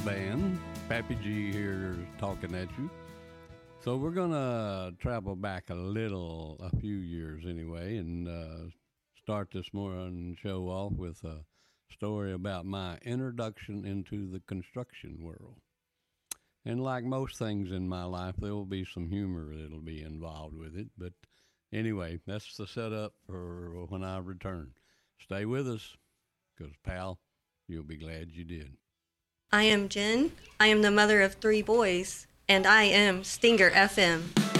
Band. Pappy G here talking at you. So we're going to travel back a few years anyway, and start this morning show off with a story about my introduction into the construction world. And like most things in my life, there will be some humor that'll be involved with it. But anyway, that's the setup for when I return. Stay with us, because, pal, you'll be glad you did. I am Jen. I am the mother of 3 boys, and I am Stinger FM.